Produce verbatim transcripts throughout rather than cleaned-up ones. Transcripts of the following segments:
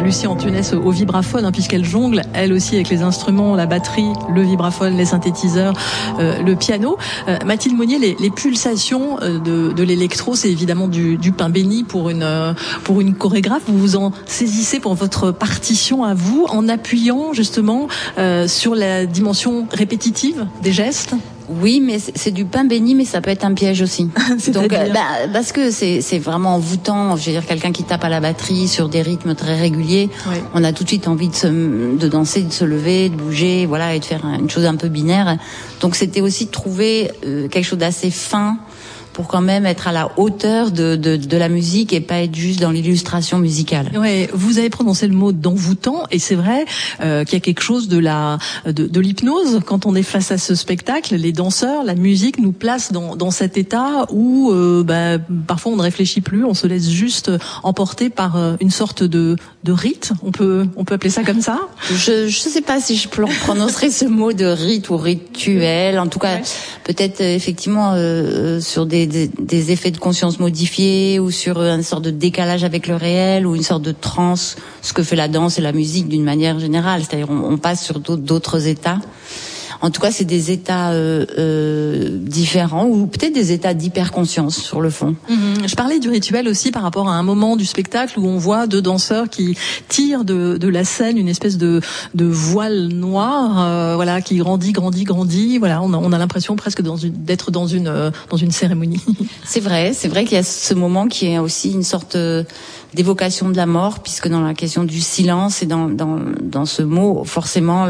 Lucie Antunes au vibraphone, hein, puisqu'elle jongle, elle aussi, avec les instruments, la batterie, le vibraphone, les synthétiseurs, euh, le piano. Euh, Mathilde Monnier, les, les pulsations de, de l'électro, c'est évidemment du, du pain béni pour une, pour une chorégraphe. Vous vous en saisissez pour votre partition à vous, en appuyant justement euh, sur la dimension répétitive des gestes. Oui, mais c'est du pain béni, mais ça peut être un piège aussi. Donc, euh, bah, parce que c'est c'est vraiment envoûtant. Je veux dire, quelqu'un qui tape à la batterie sur des rythmes très réguliers, oui. On a tout de suite envie de se, de danser, de se lever, de bouger, voilà, et de faire une chose un peu binaire. Donc, c'était aussi de trouver euh, quelque chose d'assez fin, pour quand même être à la hauteur de, de, de la musique et pas être juste dans l'illustration musicale. Ouais, vous avez prononcé le mot d'envoûtant, et c'est vrai euh, qu'il y a quelque chose de la de, de l'hypnose quand on est face à ce spectacle. Les danseurs, la musique nous place dans, dans cet état où euh, bah, parfois on ne réfléchit plus, on se laisse juste emporter par euh, une sorte de de rite. On peut on peut appeler ça comme ça. Je je sais pas si je prononcerai ce mot de rite ou rituel. En tout cas, ouais. Peut-être euh, effectivement euh, sur des Des, des effets de conscience modifiés ou sur une sorte de décalage avec le réel ou une sorte de transe, ce que fait la danse et la musique d'une manière générale, c'est-à-dire on, on passe sur d'autres états. En tout cas, c'est des états euh, euh, différents ou peut-être des états d'hyperconscience sur le fond. Mmh, je parlais du rituel aussi par rapport à un moment du spectacle où on voit deux danseurs qui tirent de, de la scène une espèce de, de voile noir, euh, voilà, qui grandit, grandit, grandit. Voilà, on a, on a l'impression presque dans une, d'être dans une, euh, dans une cérémonie. C'est vrai, c'est vrai qu'il y a ce moment qui est aussi une sorte d'évocation de la mort, puisque dans la question du silence et dans, dans, dans ce mot, forcément,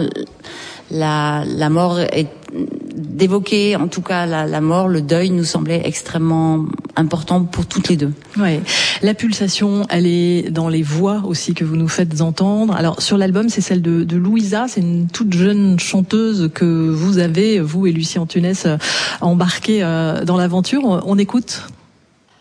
la, la mort est d'évoquer, en tout cas la, la mort, le deuil nous semblait extrêmement important pour toutes les deux. Ouais, la pulsation, elle est dans les voix aussi que vous nous faites entendre. Alors sur l'album, c'est celle de, de Louisa, c'est une toute jeune chanteuse que vous avez, vous et Lucie Antunes, embarquée dans l'aventure. On écoute.